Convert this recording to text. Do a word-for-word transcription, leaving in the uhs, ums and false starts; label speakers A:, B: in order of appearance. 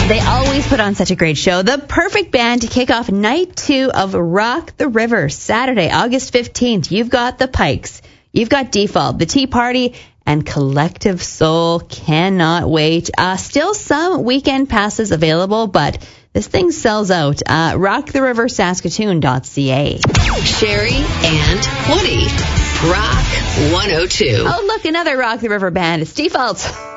A: They always put on such a great show. The perfect band to kick off night two of Rock the River, Saturday, August fifteenth. You've got the Pikes, you've got Default, the Tea Party, and Collective Soul. Cannot wait. Uh, still some weekend passes available, but this thing sells out. Uh, rock the river saskatoon dot c a.
B: Sherry and Woody. Rock one oh two.
A: Oh, look, another Rock the River band. It's Default.